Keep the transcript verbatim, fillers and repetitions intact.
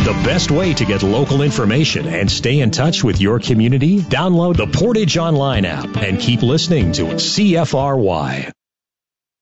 The best way to get local information and stay in touch with your community? Download the Portage Online app and keep listening to C F R Y.